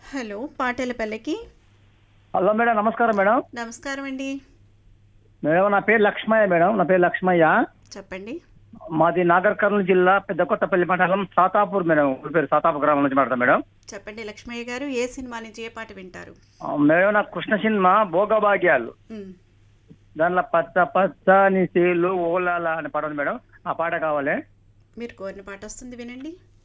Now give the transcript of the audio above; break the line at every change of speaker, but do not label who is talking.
Hello పాటలపల్లకి.
Hello madam, నమస్కారం madam.
నమస్కారం అండి.
మేడం నా పేరు లక్ష్మయ్య మేడం, నా పేరు లక్ష్మయ్య.
చెప్పండి.
మాది నాగర్ కర్నూలు జిల్లా పెద్దకొత్తపల్లి మండలం సాతాపూర్ మేడం. ఊరి పేరు సాతాపూర్ గ్రామం నుంచి మాట్లాడతాం మేడం.
చెప్పండి లక్ష్మయ్య గారు, ఏ సినిమా నుంచి ఏ పాట వింటారు?
మేడం నాకు కృష్ణ సినిమా భోగభాగ్యాలు,
ఉమ్,
దానిలో పచ్చ పచ్చని సేలు ఓలాల అనే పాట ఉంది మేడం. ఆ పాట కావాలి.
మీరు కోరిన పాట వస్తుంది, వినండి.